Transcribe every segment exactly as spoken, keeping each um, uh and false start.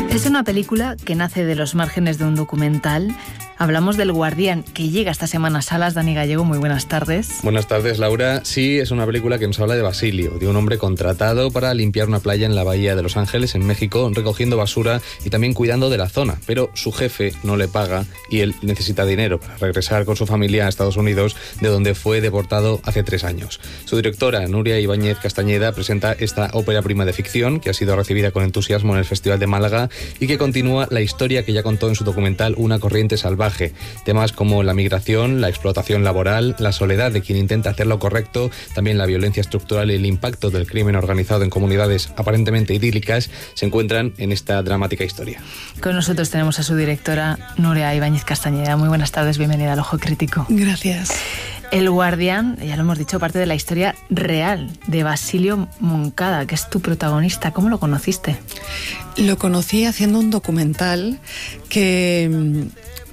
Es una película que nace de los márgenes de un documental. Hablamos del Guardián, que llega esta semana a salas. Dani Gallego, muy buenas tardes. Buenas tardes, Laura. Sí, es una película que nos habla de Basilio, de un hombre contratado para limpiar una playa en la bahía de Los Ángeles, en México, recogiendo basura y también cuidando de la zona. Pero su jefe no le paga y él necesita dinero para regresar con su familia a Estados Unidos, de donde fue deportado hace tres años. Su directora, Nuria Ibáñez Castañeda, presenta esta ópera prima de ficción que ha sido recibida con entusiasmo en el Festival de Málaga y que continúa la historia que ya contó en su documental Una corriente salvaje. Temas como la migración, la explotación laboral, la soledad de quien intenta hacer lo correcto, también la violencia estructural y el impacto del crimen organizado en comunidades aparentemente idílicas se encuentran en esta dramática historia. Con nosotros tenemos a su directora, Nuria Ibáñez Castañeda. Muy buenas tardes, bienvenida al Ojo Crítico. Gracias. El Guardián, ya lo hemos dicho, parte de la historia real de Basilio Moncada, que es tu protagonista. ¿Cómo lo conociste? Lo conocí haciendo un documental que...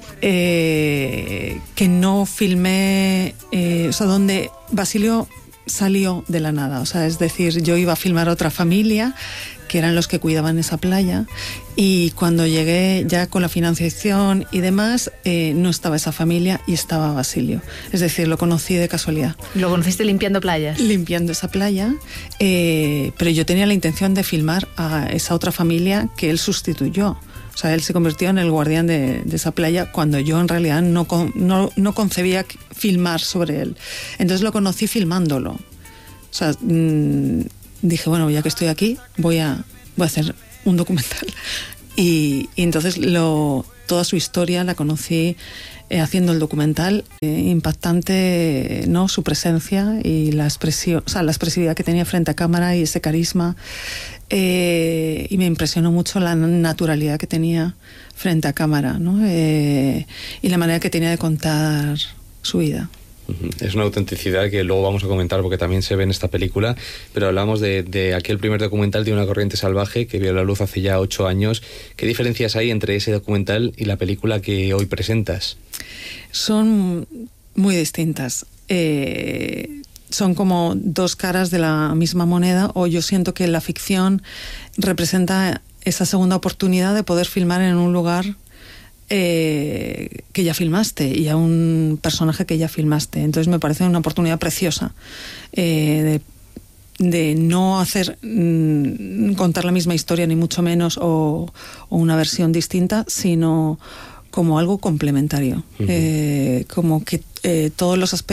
Eh, que no filmé, eh, o sea, donde Basilio salió de la nada, o sea, es decir, yo iba a filmar a otra familia que eran los que cuidaban esa playa, y cuando llegué ya con la financiación y demás, eh, no estaba esa familia y estaba Basilio, es decir, lo conocí de casualidad. ¿Lo conociste limpiando playas? Limpiando esa playa, eh, pero yo tenía la intención de filmar a esa otra familia que él sustituyó. O sea, él se convirtió en el guardián de, de esa playa cuando yo en realidad no, no, no concebía filmar sobre él. Entonces lo conocí filmándolo. O sea, mmm, dije, bueno, ya que estoy aquí, voy a, voy a hacer un documental. Y, y entonces lo, toda su historia la conocí eh, haciendo el documental. Eh, impactante, ¿no? Su presencia y la expresión, o sea, la expresividad que tenía frente a cámara y ese carisma. Eh, y me impresionó mucho la naturalidad que tenía frente a cámara, ¿no? Eh, y la manera que tenía de contar su vida. Es una autenticidad que luego vamos a comentar porque también se ve en esta película, pero hablamos de, de aquel primer documental de Una corriente salvaje que vio la luz hace ya ocho años. ¿Qué diferencias hay entre ese documental y la película que hoy presentas? Son muy distintas. Eh... Son como dos caras de la misma moneda, o yo siento que la ficción representa esa segunda oportunidad de poder filmar en un lugar eh, que ya filmaste y a un personaje que ya filmaste. Entonces me parece una oportunidad preciosa eh, de, de no hacer mmm, contar la misma historia, ni mucho menos, o, o una versión distinta, sino como algo complementario. Uh-huh. eh, como que eh, todos los aspectos